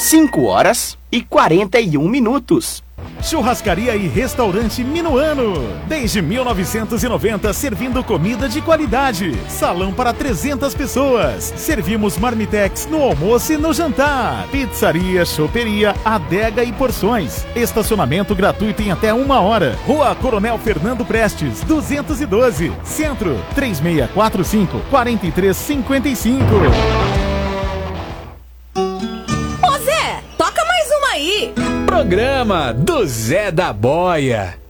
5h41. Churrascaria e restaurante Minuano. Desde 1990, servindo comida de qualidade. Salão para 300 pessoas. Servimos marmitex no almoço e no jantar. Pizzaria, choperia, adega e porções. Estacionamento gratuito em até 1 hora. Rua Coronel Fernando Prestes, 212. Centro, 3645-4355. Ô Zé, toca mais uma aí. Programa do Zé da Boia.